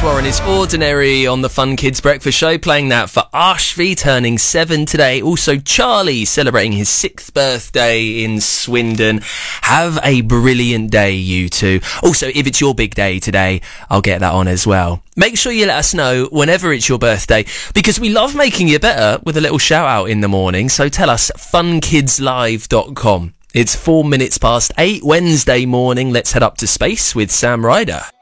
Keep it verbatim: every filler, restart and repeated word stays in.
Warren is Ordinary on the Fun Kids Breakfast Show, playing that for Ashvi, turning seven today. Also, Charlie celebrating his sixth birthday in Swindon. Have a brilliant day, you two. Also, if it's your big day today, I'll get that on as well. Make sure you let us know whenever it's your birthday, because we love making you better with a little shout out in the morning. So tell us, fun kids live dot com. It's four minutes past eight, Wednesday morning. Let's head up to space with Sam Ryder.